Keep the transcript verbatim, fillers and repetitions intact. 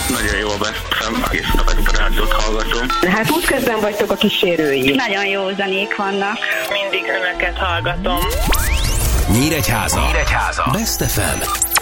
Nagyon jó a Best ef em, egész nap a rádiót hallgatom. Hát útközben vagytok a kísérői. Nagyon jó zenék vannak. Mindig önöket hallgatom. Nyíregyháza. Nyíregyháza. Best ef em.